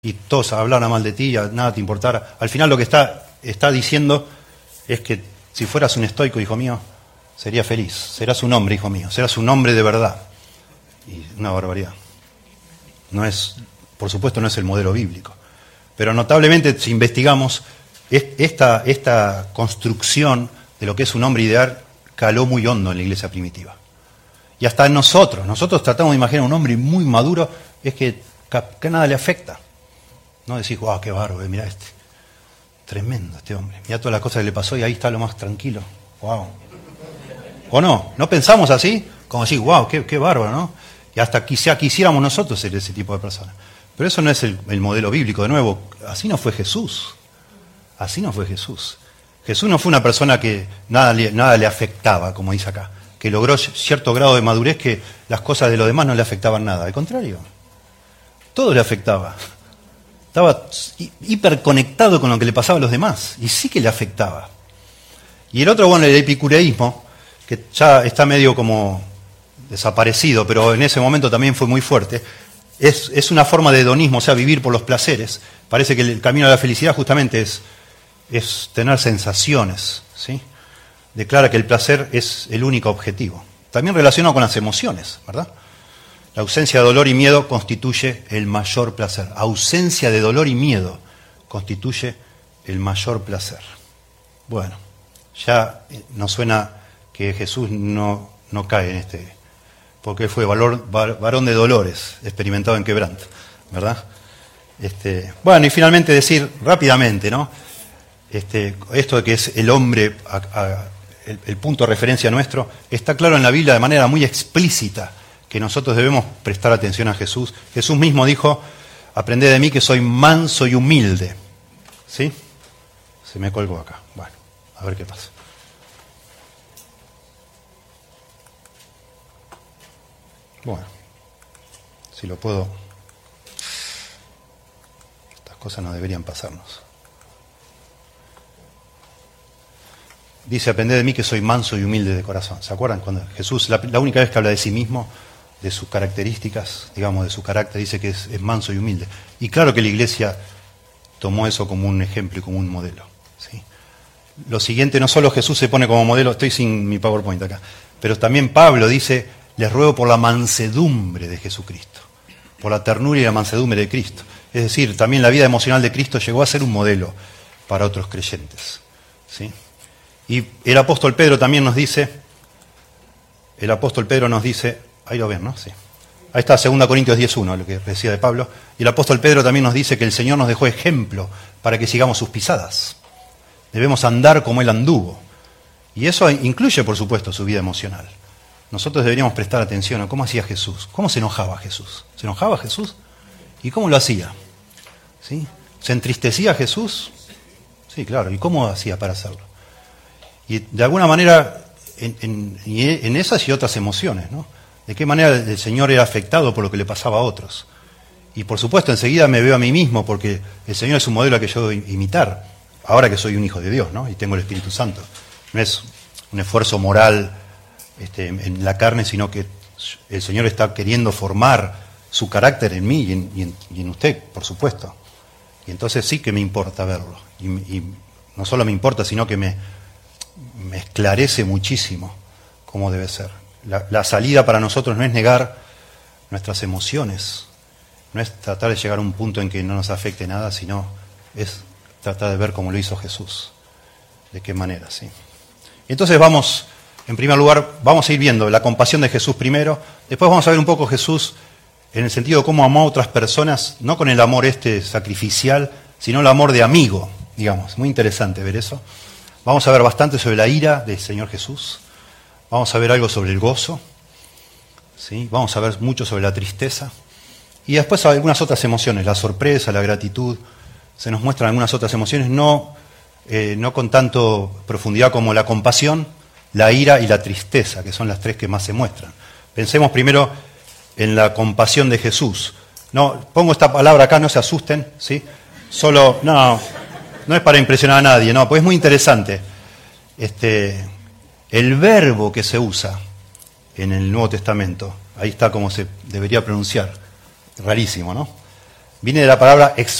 y todos hablaran mal de ti, nada te importara. Al final lo que está diciendo es que si fueras un estoico, hijo mío, sería feliz. Serás un hombre, hijo mío, serás un hombre de verdad. Y una barbaridad. No es, por supuesto, no es el modelo bíblico. Pero notablemente, si investigamos, esta construcción de lo que es un hombre ideal caló muy hondo en la iglesia primitiva. Y hasta en nosotros tratamos de imaginar un hombre muy maduro, es que nada le afecta. No decís, wow, qué bárbaro, mirá este. Tremendo este hombre. Mirá todas las cosas que le pasó y ahí está lo más tranquilo. Wow. ¿O no? ¿No pensamos así? Como decir, wow, qué bárbaro, ¿no? Y hasta quizá quisiéramos nosotros ser ese tipo de personas. Pero eso no es el modelo bíblico. De nuevo, así no fue Jesús. Así no fue Jesús. Jesús no fue una persona que nada le afectaba, como dice acá. Que logró cierto grado de madurez que las cosas de los demás no le afectaban nada. Al contrario, todo le afectaba. Estaba hiperconectado con lo que le pasaba a los demás. Y sí que le afectaba. Y el otro, bueno, el epicureísmo, que ya está medio como desaparecido, pero en ese momento también fue muy fuerte, es una forma de hedonismo, o sea, vivir por los placeres. Parece que el camino a la felicidad justamente es tener sensaciones, ¿sí? Declara que el placer es el único objetivo. También relacionado con las emociones, ¿verdad? La ausencia de dolor y miedo constituye el mayor placer. Ausencia de dolor y miedo constituye el mayor placer. Bueno, ya nos suena que Jesús no cae en este, porque él fue varón de dolores, experimentado en quebranto, ¿verdad? Bueno, y finalmente decir rápidamente, ¿no? Esto de que es el hombre, el punto de referencia nuestro, está claro en la Biblia de manera muy explícita que nosotros debemos prestar atención a Jesús. Jesús mismo dijo, aprended de mí que soy manso y humilde. ¿Sí? Se me colgó acá. Bueno, a ver qué pasa. Bueno, si lo puedo... Estas cosas no deberían pasarnos. Dice, aprended de mí que soy manso y humilde de corazón. ¿Se acuerdan? Cuando Jesús, la única vez que habla de sí mismo, de sus características, digamos, de su carácter, dice que es manso y humilde. Y claro que la Iglesia tomó eso como un ejemplo y como un modelo. ¿Sí? Lo siguiente, no solo Jesús se pone como modelo, estoy sin mi PowerPoint acá, pero también Pablo dice, les ruego por la mansedumbre de Jesucristo, por la ternura y la mansedumbre de Cristo. Es decir, también la vida emocional de Cristo llegó a ser un modelo para otros creyentes. ¿Sí? Y el apóstol Pedro también nos dice, ahí lo ven, ¿no? Sí. Ahí está 2 Corintios 10:1, lo que decía de Pablo. Y el apóstol Pedro también nos dice que el Señor nos dejó ejemplo para que sigamos sus pisadas. Debemos andar como Él anduvo. Y eso incluye, por supuesto, su vida emocional. Nosotros deberíamos prestar atención a cómo hacía Jesús. ¿Cómo se enojaba Jesús? ¿Se enojaba Jesús? ¿Y cómo lo hacía? ¿Sí? ¿Se entristecía Jesús? Sí, claro. ¿Y cómo hacía para hacerlo? Y de alguna manera, en esas y otras emociones, ¿no? De qué manera el Señor era afectado por lo que le pasaba a otros. Y por supuesto, enseguida me veo a mí mismo, porque el Señor es un modelo a que yo debo imitar, ahora que soy un hijo de Dios, ¿no? Y tengo el Espíritu Santo. No es un esfuerzo moral en la carne, sino que el Señor está queriendo formar su carácter en mí y en usted, por supuesto. Y entonces sí que me importa verlo. Y no solo me importa, sino que me esclarece muchísimo cómo debe ser. La salida para nosotros no es negar nuestras emociones, no es tratar de llegar a un punto en que no nos afecte nada, sino es tratar de ver cómo lo hizo Jesús, de qué manera, ¿sí? Entonces vamos, en primer lugar, vamos a ir viendo la compasión de Jesús primero, después vamos a ver un poco Jesús en el sentido de cómo amó a otras personas, no con el amor sacrificial, sino el amor de amigo, digamos, muy interesante ver eso. Vamos a ver bastante sobre la ira del Señor Jesús. Vamos a ver algo sobre el gozo. ¿Sí? Vamos a ver mucho sobre la tristeza. Y después algunas otras emociones, la sorpresa, la gratitud. Se nos muestran algunas otras emociones, no con tanto profundidad como la compasión, la ira y la tristeza, que son las tres que más se muestran. Pensemos primero en la compasión de Jesús. No, pongo esta palabra acá, no se asusten, ¿sí? Solo, no es para impresionar a nadie, no, pues es muy interesante. El verbo que se usa en el Nuevo Testamento, ahí está como se debería pronunciar, rarísimo, ¿no? Viene de la palabra